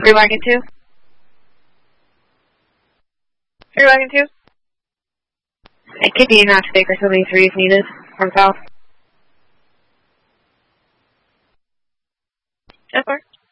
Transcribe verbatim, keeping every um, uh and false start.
Three wagon two. Three wagon two. And continue not to take Baker three is needed from south. Yes, sir.